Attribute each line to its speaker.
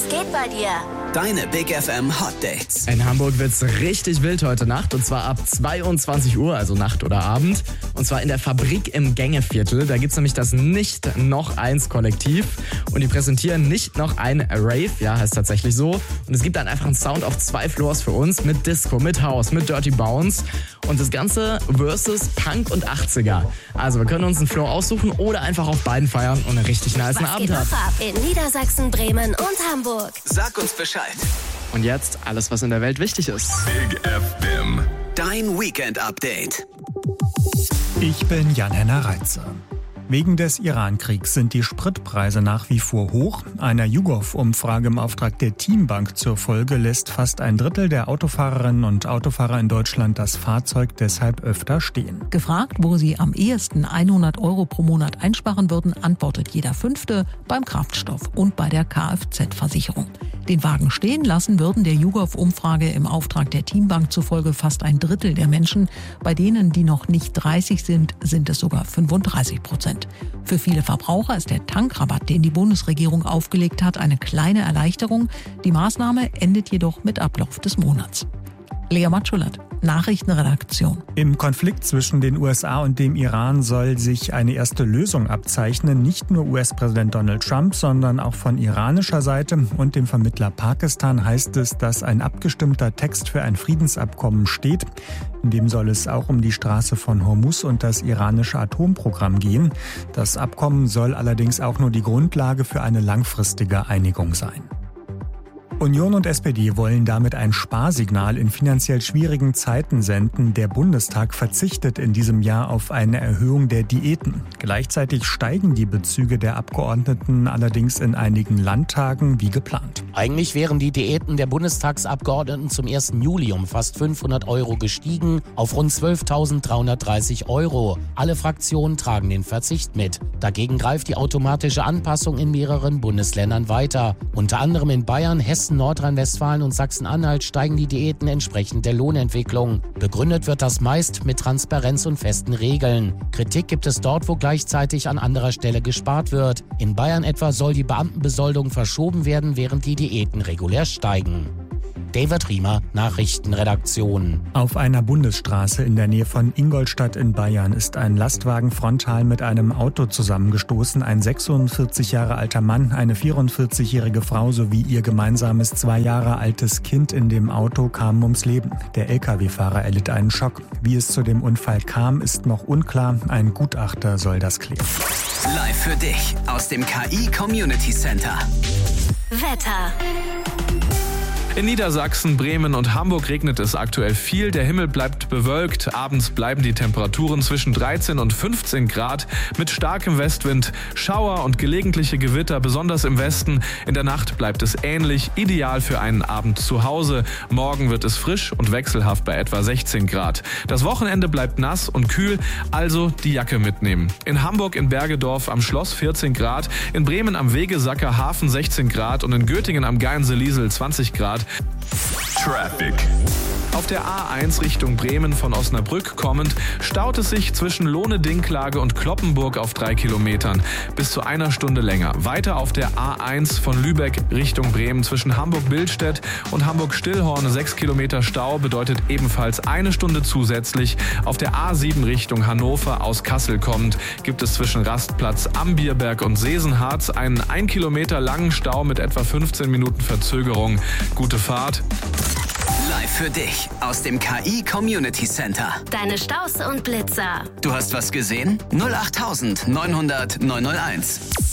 Speaker 1: geht bei dir?
Speaker 2: Deine Big FM Hot Dates.
Speaker 3: In Hamburg wird's richtig wild heute Nacht und zwar ab 22 Uhr, also Nacht oder Abend. Und zwar in der Fabrik im Gängeviertel. Da gibt's nämlich das Nicht-Noch-Eins-Kollektiv und die präsentieren nicht noch ein Rave, ja, heißt tatsächlich so. Und es gibt dann einfach einen Sound auf 2 Floors für uns mit Disco, mit House, mit Dirty Bounce und das Ganze versus Punk und 80er. Also wir können uns einen Floor aussuchen oder einfach auf beiden feiern und einen richtig nicen
Speaker 1: Was
Speaker 3: Abend
Speaker 1: geht
Speaker 3: haben.
Speaker 1: noch ab in Niedersachsen, Bremen und Hamburg?
Speaker 2: Sag uns Bescheid.
Speaker 3: Und jetzt alles, was in der Welt wichtig ist.
Speaker 4: Big FM.
Speaker 2: Dein Weekend-Update.
Speaker 5: Ich bin Jan-Henner Reitze. Wegen des Iran-Kriegs sind die Spritpreise nach wie vor hoch. Einer YouGov-Umfrage im Auftrag der Teambank zur Folge lässt fast ein Drittel der Autofahrerinnen und Autofahrer in Deutschland das Fahrzeug deshalb öfter stehen.
Speaker 6: Gefragt, wo sie am ehesten 100 € pro Monat einsparen würden, antwortet jeder Fünfte beim Kraftstoff und bei der Kfz-Versicherung. Den Wagen stehen lassen würden der YouGov-Umfrage im Auftrag der Teambank zufolge fast ein Drittel der Menschen. Bei denen, die noch nicht 30 sind, sind es sogar 35%. Für viele Verbraucher ist der Tankrabatt, den die Bundesregierung aufgelegt hat, eine kleine Erleichterung. Die Maßnahme endet jedoch mit Ablauf des Monats. Lea Matschulat, Nachrichtenredaktion.
Speaker 5: Im Konflikt zwischen den USA und dem Iran soll sich eine erste Lösung abzeichnen. Nicht nur US-Präsident Donald Trump, sondern auch von iranischer Seite und dem Vermittler Pakistan heißt es, dass ein abgestimmter Text für ein Friedensabkommen steht. In dem soll es auch um die Straße von Hormuz und das iranische Atomprogramm gehen. Das Abkommen soll allerdings auch nur die Grundlage für eine langfristige Einigung sein. Union und SPD wollen damit ein Sparsignal in finanziell schwierigen Zeiten senden. Der Bundestag verzichtet in diesem Jahr auf eine Erhöhung der Diäten. Gleichzeitig steigen die Bezüge der Abgeordneten allerdings in einigen Landtagen wie geplant.
Speaker 7: Eigentlich wären die Diäten der Bundestagsabgeordneten zum 1. Juli um fast 500 € gestiegen auf rund 12.330 €. Alle Fraktionen tragen den Verzicht mit. Dagegen greift die automatische Anpassung in mehreren Bundesländern weiter. Unter anderem in Bayern, Hessen, Nordrhein-Westfalen und Sachsen-Anhalt steigen die Diäten entsprechend der Lohnentwicklung. Begründet wird das meist mit Transparenz und festen Regeln. Kritik gibt es dort, wo gleichzeitig an anderer Stelle gespart wird. In Bayern etwa soll die Beamtenbesoldung verschoben werden, während die Diäten regulär steigen. David Riemer, Nachrichtenredaktion.
Speaker 5: Auf einer Bundesstraße in der Nähe von Ingolstadt in Bayern ist ein Lastwagen frontal mit einem Auto zusammengestoßen. Ein 46 Jahre alter Mann, eine 44-jährige Frau sowie ihr gemeinsames 2 Jahre altes Kind in dem Auto kamen ums Leben. Der Lkw-Fahrer erlitt einen Schock. Wie es zu dem Unfall kam, ist noch unklar. Ein Gutachter soll das klären.
Speaker 2: Live für dich aus dem KI Community Center.
Speaker 1: Wetter.
Speaker 8: In Niedersachsen, Bremen und Hamburg regnet es aktuell viel. Der Himmel bleibt bewölkt. Abends bleiben die Temperaturen zwischen 13 und 15 Grad mit starkem Westwind, Schauer und gelegentliche Gewitter, besonders im Westen. In der Nacht bleibt es ähnlich, ideal für einen Abend zu Hause. Morgen wird es frisch und wechselhaft bei etwa 16 Grad. Das Wochenende bleibt nass und kühl, also die Jacke mitnehmen. In Hamburg in Bergedorf am Schloss 14 Grad, in Bremen am Wegesacker Hafen 16 Grad und in Göttingen am Geinseliesel 20 Grad.
Speaker 4: Traffic.
Speaker 8: Auf der A1 Richtung Bremen von Osnabrück kommend staut es sich zwischen Lohne-Dinklage und Cloppenburg auf 3 Kilometern bis zu 1 Stunde länger. Weiter auf der A1 von Lübeck Richtung Bremen zwischen Hamburg-Billstedt und Hamburg-Stillhorn 6 Kilometer Stau bedeutet ebenfalls 1 Stunde zusätzlich. Auf der A7 Richtung Hannover aus Kassel kommend gibt es zwischen Rastplatz Ambierberg und Sesenharz einen 1 Kilometer langen Stau mit etwa 15 Minuten Verzögerung. Gute Fahrt.
Speaker 2: Live für dich aus dem KI Community Center.
Speaker 1: Deine Staus und Blitzer.
Speaker 2: Du hast was gesehen? 08900 901.